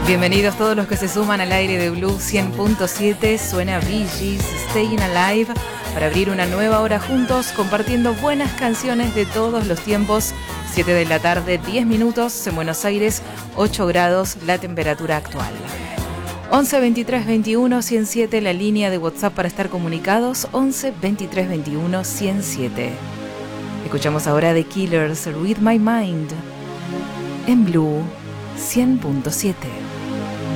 Bienvenidos todos los que se suman al aire de Blue 100.7. Suena Bee Gees, Staying Alive, para abrir una nueva hora juntos, compartiendo buenas canciones de todos los tiempos. 7 de la tarde, 10 minutos, en Buenos Aires, 8 grados, la temperatura actual. 11 23 21 107, la línea de WhatsApp para estar comunicados, 11 23 21 107. Escuchamos ahora The Killers, Read My Mind, en Blue 100.7.